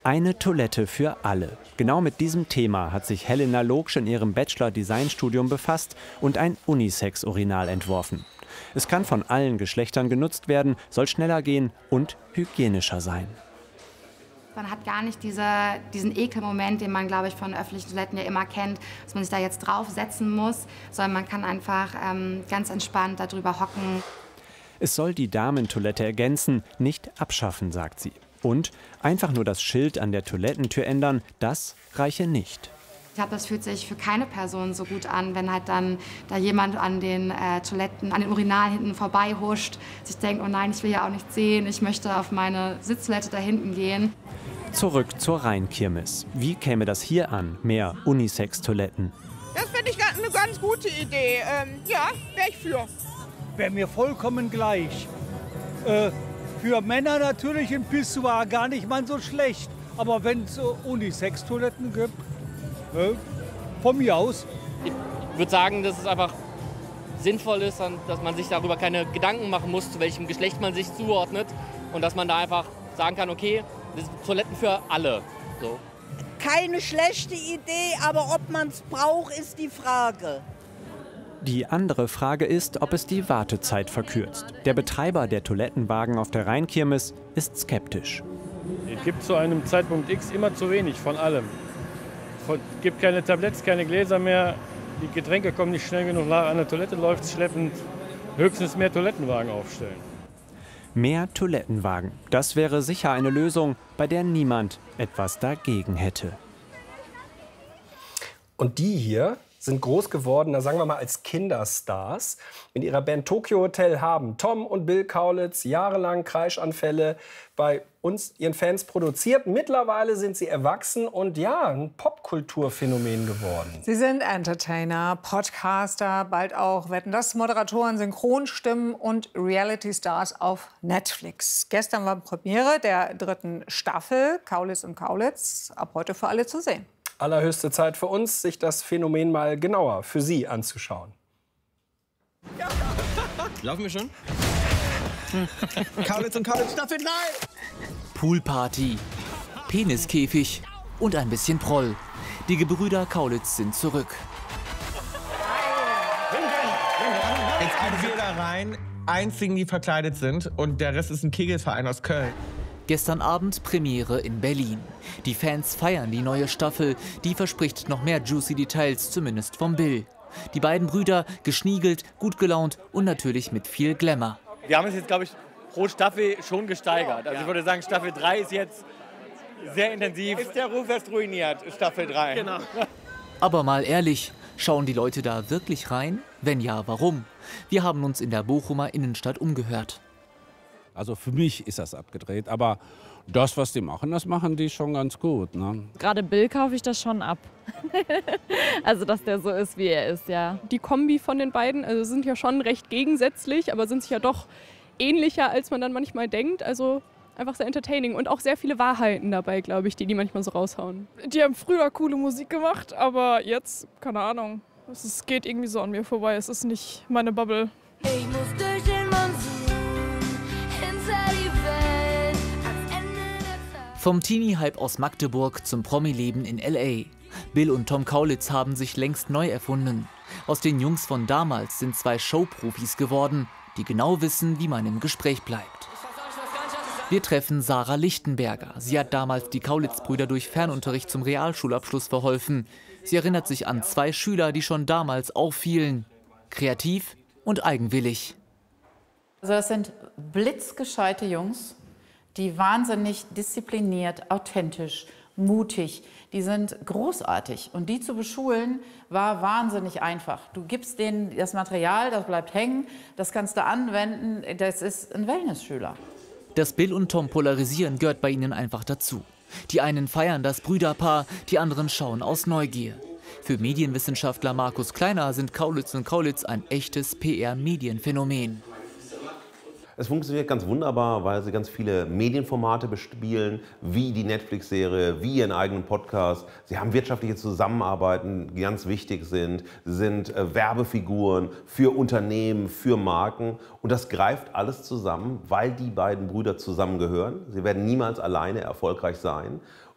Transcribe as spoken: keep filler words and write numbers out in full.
Eine Toilette für alle. Genau mit diesem Thema hat sich Helena Loksch in ihrem Bachelor-Designstudium befasst und ein Unisex-Urinal entworfen. Es kann von allen Geschlechtern genutzt werden, soll schneller gehen und hygienischer sein. Man hat gar nicht diese, diesen Ekelmoment, den man, glaube ich, von öffentlichen Toiletten ja immer kennt, dass man sich da jetzt draufsetzen muss, sondern man kann einfach ähm, ganz entspannt darüber hocken. Es soll die Damentoilette ergänzen, nicht abschaffen, sagt sie. Und einfach nur das Schild an der Toilettentür ändern, das reiche nicht. Ich glaube, das fühlt sich für keine Person so gut an, wenn halt dann da jemand an den äh, Toiletten, an den Urinalen hinten vorbei huscht, sich denkt, oh nein, ich will ja auch nichts sehen, ich möchte auf meine Sitztoilette da hinten gehen. Zurück zur Rheinkirmes. Wie käme das hier an, mehr Unisex-Toiletten? Das finde ich eine ganz gute Idee. Ähm, ja, wäre ich für. Wäre mir vollkommen gleich. Äh, für Männer natürlich im Pissoir gar nicht mal so schlecht. Aber wenn es äh, Unisex-Toiletten gibt, äh, von mir aus. Ich würde sagen, dass es einfach sinnvoll ist, dass man sich darüber keine Gedanken machen muss, zu welchem Geschlecht man sich zuordnet. Und dass man da einfach sagen kann, okay, das sind Toiletten für alle. So. Keine schlechte Idee, aber ob man es braucht, ist die Frage. Die andere Frage ist, ob es die Wartezeit verkürzt. Der Betreiber der Toilettenwagen auf der Rheinkirmes ist skeptisch. Es gibt zu einem Zeitpunkt X immer zu wenig von allem. Es gibt keine Tabletts, keine Gläser mehr. Die Getränke kommen nicht schnell genug nach. An der Toilette läuft es schleppend. Höchstens mehr Toilettenwagen aufstellen. Mehr Toilettenwagen. Das wäre sicher eine Lösung, bei der niemand etwas dagegen hätte. Und die hier sind groß geworden, da sagen wir mal als Kinderstars. In ihrer Band Tokyo Hotel haben Tom und Bill Kaulitz jahrelang Kreischanfälle bei uns, ihren Fans, produziert. Mittlerweile sind sie erwachsen und ja, ein Popkulturphänomen geworden. Sie sind Entertainer, Podcaster, bald auch Wetten, das Moderatoren, Synchronstimmen und Reality-Stars auf Netflix. Gestern war Premiere der dritten Staffel Kaulitz und Kaulitz, ab heute für alle zu sehen. Allerhöchste Zeit für uns, sich das Phänomen mal genauer für Sie anzuschauen. Laufen wir schon? Kaulitz und Kaulitz Staffel drei! Poolparty, Peniskäfig und ein bisschen Proll. Die Gebrüder Kaulitz sind zurück. Jetzt gehen wir da rein, einzigen, die verkleidet sind, und der Rest ist ein Kegelverein aus Köln. Gestern Abend Premiere in Berlin. Die Fans feiern die neue Staffel. Die verspricht noch mehr juicy Details, zumindest vom Bill. Die beiden Brüder geschniegelt, gut gelaunt und natürlich mit viel Glamour. Wir haben es jetzt, glaube ich, pro Staffel schon gesteigert. Also ich würde sagen, Staffel drei ist jetzt sehr intensiv. Ist der Ruf erst ruiniert, Staffel drei. Genau. Aber mal ehrlich, schauen die Leute da wirklich rein? Wenn ja, warum? Wir haben uns in der Bochumer Innenstadt umgehört. Also für mich ist das abgedreht, aber das, was die machen, das machen die schon ganz gut. Ne? Gerade Bill kaufe ich das schon ab. Also, dass der so ist, wie er ist, ja. Die Kombi von den beiden, also sind ja schon recht gegensätzlich, aber sind sich ja doch ähnlicher, als man dann manchmal denkt. Also einfach sehr entertaining und auch sehr viele Wahrheiten dabei, glaube ich, die die manchmal so raushauen. Die haben früher coole Musik gemacht, aber jetzt, keine Ahnung, es geht irgendwie so an mir vorbei. Es ist nicht meine Bubble. Ich muss durch den Monsun. Vom Teenie-Hype aus Magdeburg zum Promi-Leben in L A. Bill und Tom Kaulitz haben sich längst neu erfunden. Aus den Jungs von damals sind zwei Showprofis geworden, die genau wissen, wie man im Gespräch bleibt. Wir treffen Sarah Lichtenberger. Sie hat damals die Kaulitz-Brüder durch Fernunterricht zum Realschulabschluss verholfen. Sie erinnert sich an zwei Schüler, die schon damals auffielen. Kreativ und eigenwillig. Also das sind blitzgescheite Jungs, die wahnsinnig diszipliniert, authentisch, mutig, die sind großartig. Und die zu beschulen, war wahnsinnig einfach. Du gibst denen das Material, das bleibt hängen, das kannst du anwenden, das ist ein Wellnessschüler. Dass Bill und Tom polarisieren, gehört bei ihnen einfach dazu. Die einen feiern das Brüderpaar, die anderen schauen aus Neugier. Für Medienwissenschaftler Markus Kleiner sind Kaulitz und Kaulitz ein echtes P R-Medienphänomen. Es funktioniert ganz wunderbar, weil sie ganz viele Medienformate bespielen, wie die Netflix-Serie, wie ihren eigenen Podcast. Sie haben wirtschaftliche Zusammenarbeiten, die ganz wichtig sind. Sie sind äh, Werbefiguren für Unternehmen, für Marken. Und das greift alles zusammen, weil die beiden Brüder zusammengehören. Sie werden niemals alleine erfolgreich sein.